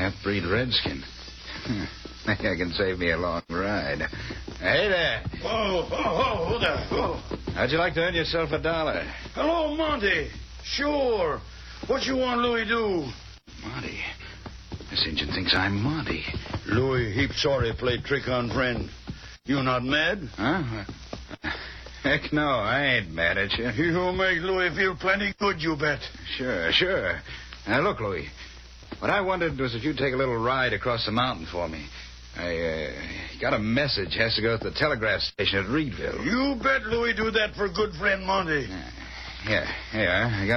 half-breed redskin. Maybe I can save me a long ride. Hey there. Whoa there. Whoa. How'd you like to earn yourself $1? Hello, Monty. Sure. What you want Louis do? Monty. This Injun thinks I'm Monty. Louis, heap sorry played trick on friend. You not mad? Huh? Heck no, I ain't mad at you. You make Louis feel plenty good, you bet. Sure. Now, look, Louis. What I wondered was if you'd take a little ride across the mountain for me. I got a message has to go to the telegraph station at Reedville. You bet Louis do that for good friend Monty. Yeah. I got